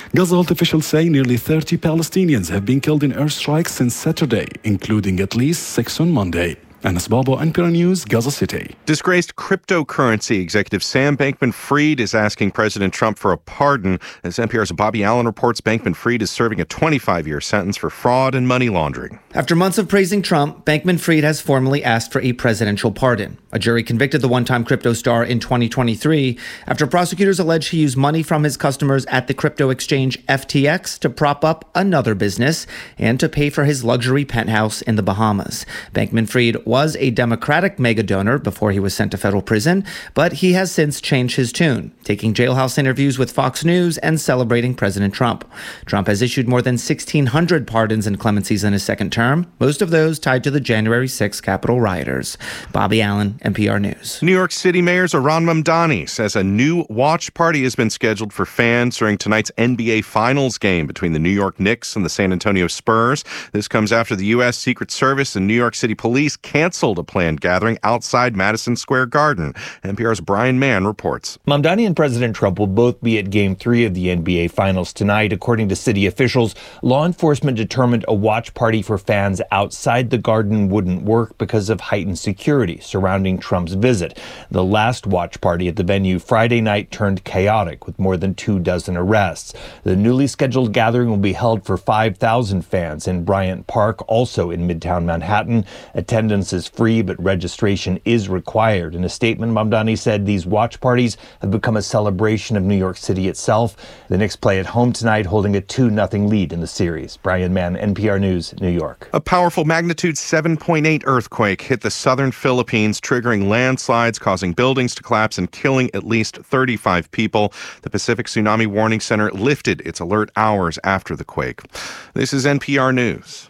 Gaza Health officials say nearly 30 Palestinians have been killed in airstrikes since Saturday, including at least 6 on Monday. Anas Babo, NPR News, Gaza City. Disgraced cryptocurrency executive Sam Bankman-Fried is asking President Trump for a pardon. As NPR's Bobby Allen reports, Bankman-Fried is serving a 25-year sentence for fraud and money laundering. After months of praising Trump, Bankman-Fried has formally asked for a presidential pardon. A jury convicted the one-time crypto star in 2023 after prosecutors allege he used money from his customers at the crypto exchange FTX to prop up another business and to pay for his luxury penthouse in the Bahamas. Bankman-Fried was a Democratic mega donor before he was sent to federal prison, but he has since changed his tune, taking jailhouse interviews with Fox News and celebrating President Trump. Trump has issued more than 1,600 pardons and clemencies in his second term, most of those tied to the January 6 Capitol rioters. Bobby Allen, NPR News. New York City Mayor Zohran Mamdani says a new watch party has been scheduled for fans during tonight's NBA Finals game between the New York Knicks and the San Antonio Spurs. This comes after the U.S. Secret Service and New York City Police canceled a planned gathering outside Madison Square Garden. NPR's Brian Mann reports. Mamdani and President Trump will both be at Game 3 of the NBA Finals tonight. According to city officials, law enforcement determined a watch party for fans outside the Garden wouldn't work because of heightened security surrounding Trump's visit. The last watch party at the venue Friday night turned chaotic with more than 24 arrests. The newly scheduled gathering will be held for 5,000 fans in Bryant Park, also in Midtown Manhattan. Attendance is free, but registration is required. In a statement, Mamdani said these watch parties have become a celebration of New York City itself. The Knicks play at home tonight, holding a 2-0 lead in the series. Brian Mann, NPR News, New York. A powerful magnitude 7.8 earthquake hit the southern Philippines, triggering landslides, causing buildings to collapse and killing at least 35 people. The Pacific Tsunami Warning Center lifted its alert hours after the quake. This is NPR News.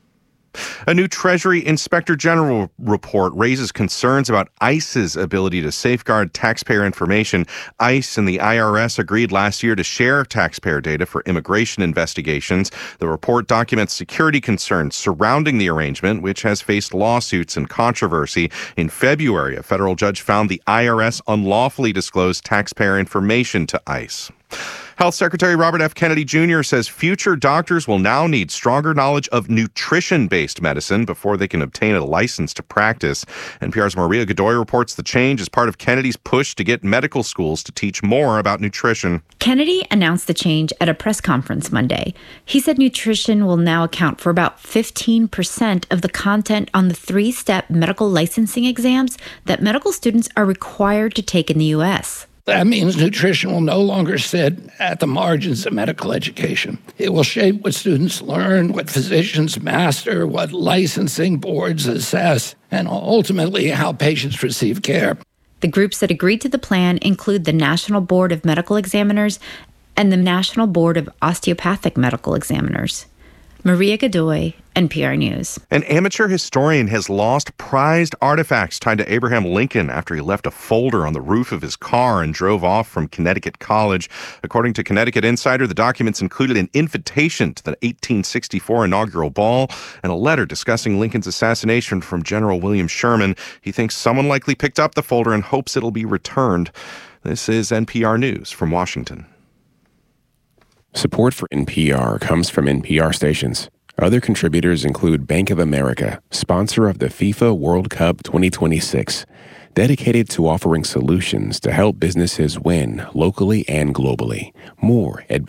A new Treasury Inspector General report raises concerns about ICE's ability to safeguard taxpayer information. ICE and the IRS agreed last year to share taxpayer data for immigration investigations. The report documents security concerns surrounding the arrangement, which has faced lawsuits and controversy. In February, a federal judge found the IRS unlawfully disclosed taxpayer information to ICE. Health Secretary Robert F. Kennedy Jr. says future doctors will now need stronger knowledge of nutrition-based medicine before they can obtain a license to practice. NPR's Maria Godoy reports the change is part of Kennedy's push to get medical schools to teach more about nutrition. Kennedy announced the change at a press conference Monday. He said nutrition will now account for about 15% of the content on the 3-step medical licensing exams that medical students are required to take in the U.S. That means nutrition will no longer sit at the margins of medical education. It will shape what students learn, what physicians master, what licensing boards assess, and ultimately how patients receive care. The groups that agreed to the plan include the National Board of Medical Examiners and the National Board of Osteopathic Medical Examiners. Maria Godoy, NPR News. An amateur historian has lost prized artifacts tied to Abraham Lincoln after he left a folder on the roof of his car and drove off from Connecticut College. According to Connecticut Insider, the documents included an invitation to the 1864 inaugural ball and a letter discussing Lincoln's assassination from General William Sherman. He thinks someone likely picked up the folder and hopes it'll be returned. This is NPR News from Washington. Support for NPR comes from NPR stations. Other contributors include Bank of America, sponsor of the FIFA World Cup 2026, dedicated to offering solutions to help businesses win locally and globally. More at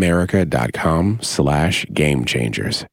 bankofamerica.com/gamechangers.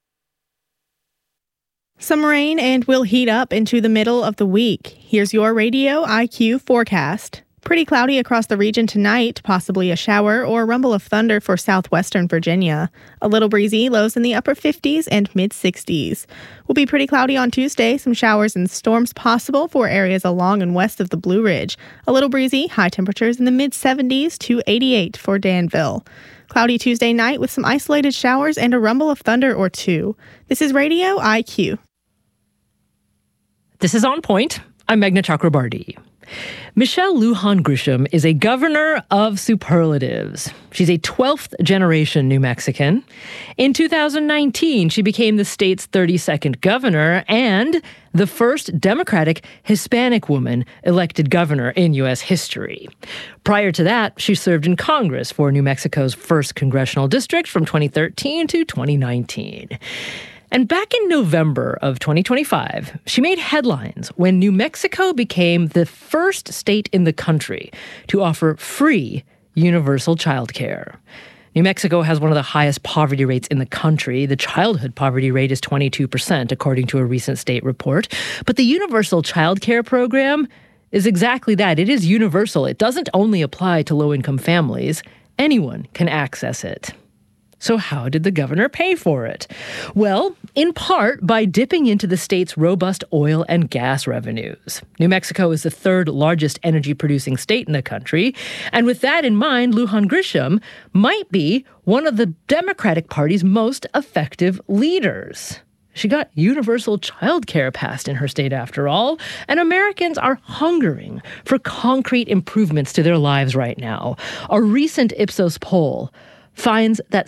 Some rain and will heat up into the middle of the week. Here's your Radio IQ forecast. Pretty cloudy across the region tonight, possibly a shower or rumble of thunder for southwestern Virginia. A little breezy, lows in the upper 50s and mid-60s. Will be pretty cloudy on Tuesday, some showers and storms possible for areas along and west of the Blue Ridge. A little breezy, high temperatures in the mid-70s to 88 for Danville. Cloudy Tuesday night with some isolated showers and a rumble of thunder or two. This is Radio IQ. This is On Point. I'm Meghna Chakrabarty. Michelle Lujan Grisham is a governor of superlatives. She's a 12th generation New Mexican. In 2019, she became the state's 32nd governor and the first Democratic Hispanic woman elected governor in U.S. history. Prior to that, she served in Congress for New Mexico's 1st congressional district from 2013 to 2019. And back in November of 2025, she made headlines when New Mexico became the first state in the country to offer free universal childcare. New Mexico has one of the highest poverty rates in the country. The childhood poverty rate is 22%, according to a recent state report. But the universal childcare program is exactly that. It is universal. It doesn't only apply to low-income families. Anyone can access it. So how did the governor pay for it? Well, in part by dipping into the state's robust oil and gas revenues. New Mexico is the 3rd largest energy-producing state in the country. And with that in mind, Lujan Grisham might be one of the Democratic Party's most effective leaders. She got universal child care passed in her state, after all, and Americans are hungering for concrete improvements to their lives right now. A recent Ipsos poll finds that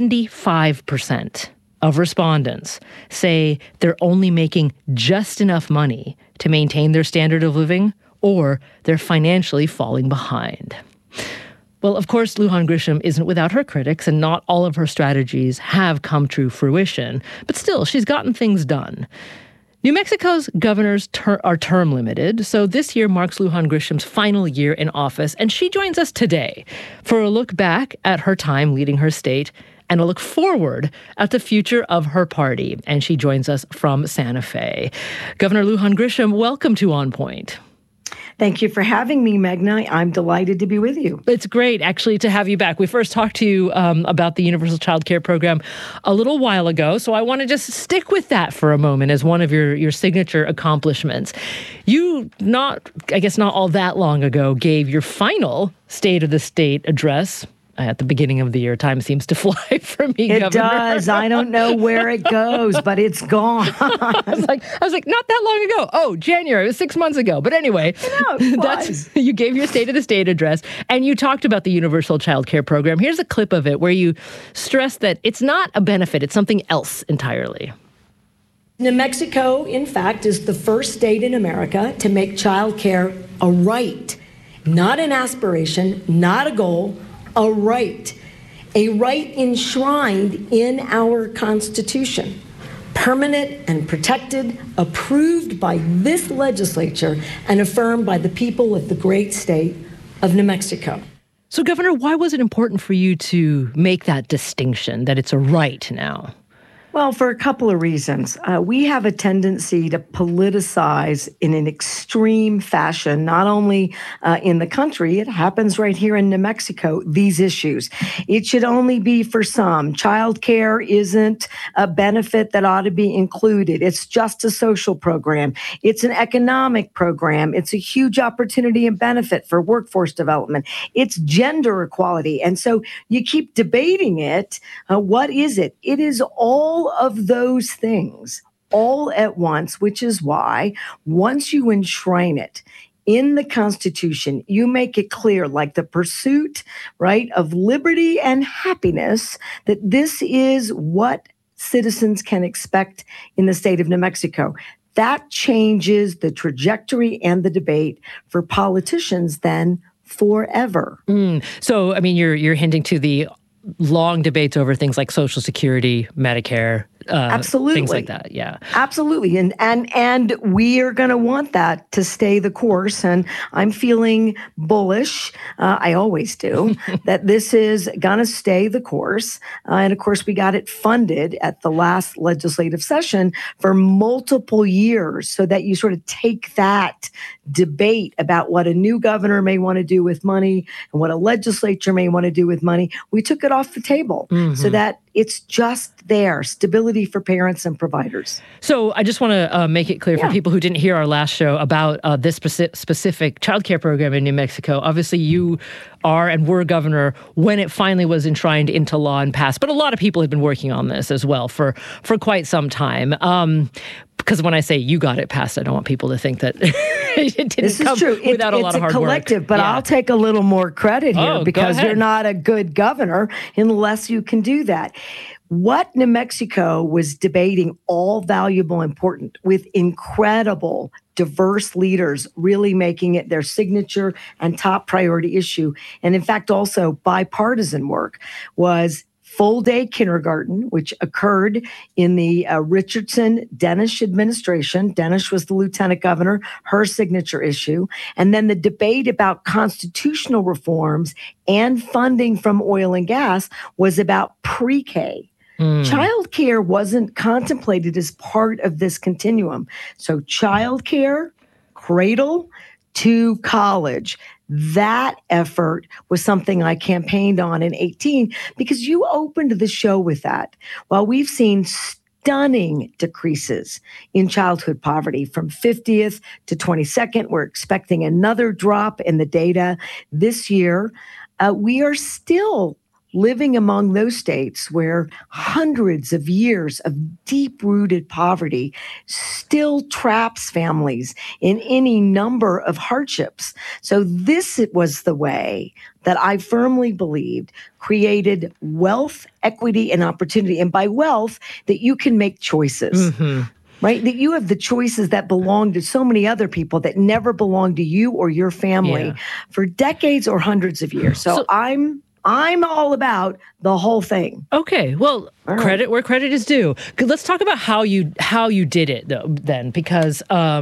75% of respondents say they're only making just enough money to maintain their standard of living, or they're financially falling behind. Well, of course, Lujan Grisham isn't without her critics, and not all of her strategies have come to fruition, but still, she's gotten things done. New Mexico's governors are term limited, so this year marks Lujan Grisham's final year in office, and she joins us today for a look back at her time leading her state and a look forward at the future of her party. And she joins us from Santa Fe. Governor Lujan Grisham, welcome to On Point. Thank you for having me, Magna. I'm delighted to be with you. It's great, actually, to have you back. We first talked to you about the Universal Child Care Program a little while ago, so I want to just stick with that for a moment as one of your signature accomplishments. You, not all that long ago, gave your final State of the State address at the beginning of the year. Time seems to fly for me, It Governor. does. I don't know where it goes, but it's gone. I was like, not that long ago. Oh, January. It was 6 months ago. But anyway, you gave your State of the State address, and you talked about the Universal Child Care Program. Here's a clip of it where you stress that it's not a benefit, it's something else entirely. New Mexico, in fact, is the first state in America to make child care a right, not an aspiration, not a goal, a right enshrined in our Constitution, permanent and protected, approved by this legislature, and affirmed by the people of the great state of New Mexico. So, Governor, why was it important for you to make that distinction, that it's a right now? Well, for a couple of reasons. We have a tendency to politicize in an extreme fashion, not only in the country, it happens right here in New Mexico, these issues. It should only be for some. Child care isn't a benefit that ought to be included. It's just a social program. It's an economic program. It's a huge opportunity and benefit for workforce development. It's gender equality. And so you keep debating it. What is it? It is all of those things all at once, which is why once you enshrine it in the Constitution, you make it clear, like the pursuit, right, of liberty and happiness, that this is what citizens can expect in the state of New Mexico. That changes the trajectory and the debate for politicians then forever. So, I mean, you're hinting to the long debates over things like Social Security, Medicare, absolutely, things like that. Yeah, absolutely, and we are going to want that to stay the course. And I'm feeling bullish. I always do that this is going to stay the course. And of course, we got it funded at the last legislative session for multiple years, so that you sort of take that debate about what a new governor may want to do with money and what a legislature may want to do with money. We took it off the table so that it's just there, stability for parents and providers. So I just want to make it clear for people who didn't hear our last show about this specific childcare program in New Mexico. Obviously, you are and were governor when it finally was enshrined into law and passed. But a lot of people have been working on this as well for quite some time. because when I say you got it passed, I don't want people to think that it didn't this is come true. without a lot of hard work. It's a collective, but I'll take a little more credit here because you're not a good governor unless you can do that. What New Mexico was debating, all valuable, important, with incredible, diverse leaders really making it their signature and top priority issue, and in fact also bipartisan work, was full-day kindergarten, which occurred in the Richardson-Dennish administration. Dennish was the lieutenant governor, her signature issue. And then the debate about constitutional reforms and funding from oil and gas was about pre-K. Childcare wasn't contemplated as part of this continuum. So childcare, cradle to college, that effort was something I campaigned on in 2018 because you opened the show with that. While we've seen stunning decreases in childhood poverty from 50th to 22nd, we're expecting another drop in the data this year. We are still living among those states where hundreds of years of deep-rooted poverty still traps families in any number of hardships. So this was the way that I firmly believed created wealth, equity, and opportunity. And by wealth, that you can make choices. Right? That you have the choices that belong to so many other people that never belonged to you or your family for decades or hundreds of years. So I'm all about the whole thing. Okay, well, credit where credit is due. Let's talk about how you did it, though. Then, because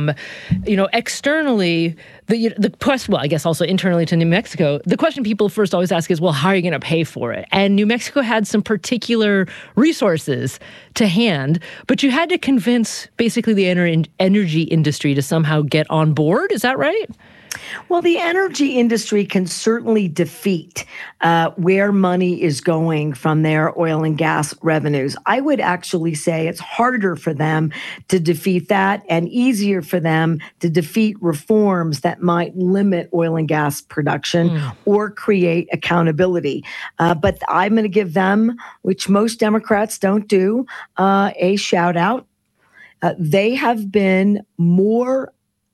externally, the question, well, I guess also internally to New Mexico, the question people first always ask is, well, how are you going to pay for it? And New Mexico had some particular resources to hand, but you had to convince basically the energy industry to somehow get on board. Is that right? Well, the energy industry can certainly defeat where money is going from their oil and gas revenues. I would actually say it's harder for them to defeat that and easier for them to defeat reforms that might limit oil and gas production or create accountability. But I'm going to give them, which most Democrats don't do, a shout out. They have been more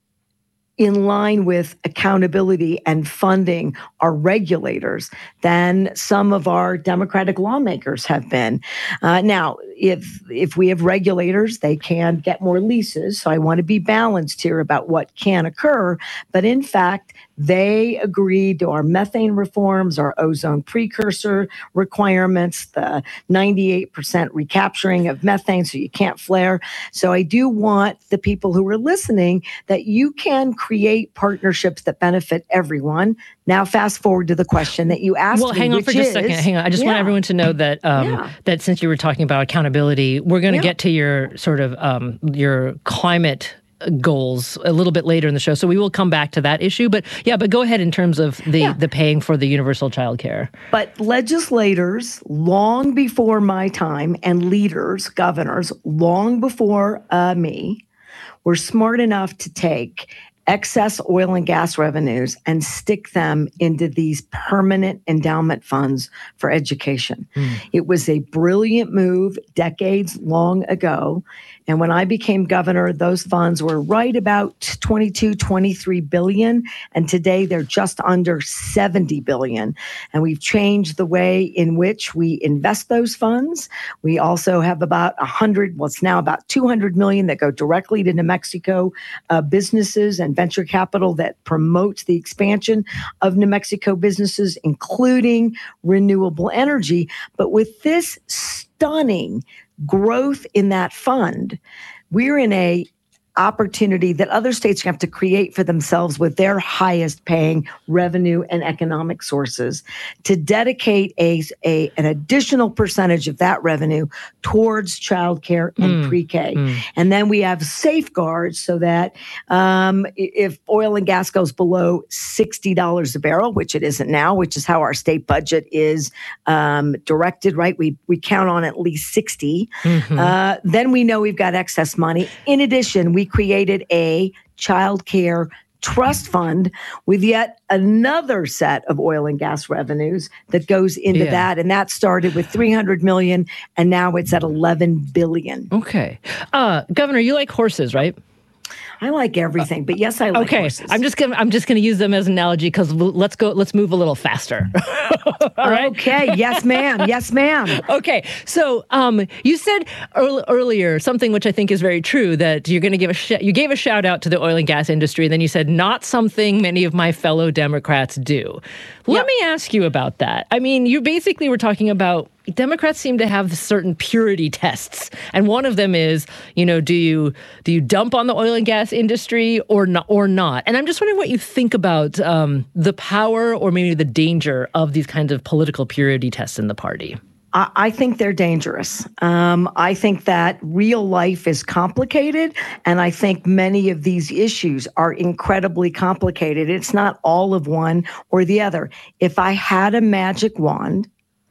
in line with accountability and funding our regulators than some of our Democratic lawmakers have been. Now, if we have regulators, they can get more leases. So I want to be balanced here about what can occur. But in fact, they agreed to our methane reforms, our ozone precursor requirements, the 98% recapturing of methane so you can't flare. So I do want the people who are listening that you can create partnerships that benefit everyone. Now, fast forward to the question that you asked me. Well, hang on for just a second. Hang on. I just want everyone to know that that since you were talking about accountability, we're going to get to your sort of your climate goals a little bit later in the show. So we will come back to that issue. But go ahead in terms of the paying for the universal child care. But legislators, long before my time, and leaders, governors, long before me, were smart enough to take excess oil and gas revenues and stick them into these permanent endowment funds for education. It was a brilliant move decades long ago. And when I became governor, those funds were right about 23 billion. And today they're just under 70 billion. And we've changed the way in which we invest those funds. We also have about it's now about 200 million that go directly to New Mexico businesses and venture capital that promotes the expansion of New Mexico businesses, including renewable energy. But with this stunning growth in that fund, we're in a opportunity that other states have to create for themselves with their highest paying revenue and economic sources to dedicate an additional percentage of that revenue towards childcare and pre-K. And then we have safeguards so that if oil and gas goes below $60 a barrel, which it isn't now, which is how our state budget is directed, right? We count on at least 60. Then we know we've got excess money. In addition, we created a child care trust fund with yet another set of oil and gas revenues that goes into that. And that started with $300 million, and now it's at $11 billion. Okay. Governor, you like horses, right? I like everything, but yes, I like horses. I'm just gonna use them as an analogy because let's move a little faster. All right. Okay. Yes, ma'am. Yes, ma'am. Okay. So, you said earlier something which I think is very true, that you're going to give you gave a shout out to the oil and gas industry, and then you said not something many of my fellow Democrats do. Let me ask you about that. I mean, you basically were talking about Democrats seem to have certain purity tests, and one of them is, do you dump on the oil and gas industry or not? And I'm just wondering what you think about the power or maybe the danger of these kinds of political purity tests in the party. I think they're dangerous. I think that real life is complicated, and I think many of these issues are incredibly complicated. It's not all of one or the other. If I had a magic wand,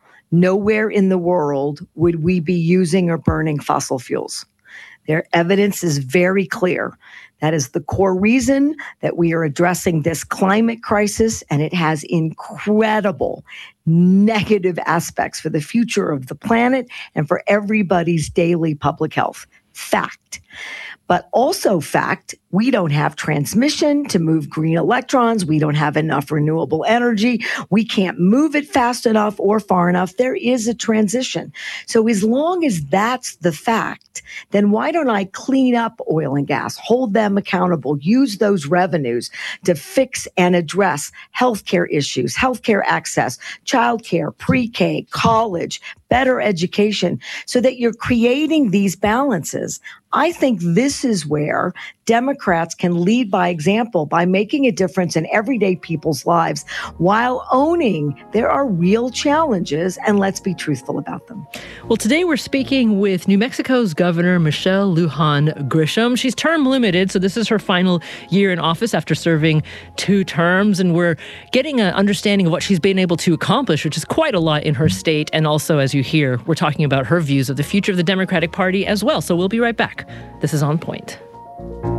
nowhere in the world would we be using or burning fossil fuels. Their evidence is very clear. That is the core reason that we are addressing this climate crisis, and it has incredible negative aspects for the future of the planet and for everybody's daily public health. Fact. But also fact, we don't have transmission to move green electrons. We don't have enough renewable energy. We can't move it fast enough or far enough. There is a transition. So as long as that's the fact, then why don't I clean up oil and gas, hold them accountable, use those revenues to fix and address healthcare issues, healthcare access, childcare, pre-K, college, better education, so that you're creating these balances. I think this is where Democrats can lead by example by making a difference in everyday people's lives while owning there are real challenges, and let's be truthful about them. Well, today we're speaking with New Mexico's Governor Michelle Lujan Grisham. She's term limited, so this is her final year in office after serving 2 terms, and we're getting an understanding of what she's been able to accomplish, which is quite a lot in her state. And also, as you hear, we're talking about her views of the future of the Democratic Party as well. So we'll be right back. This is On Point.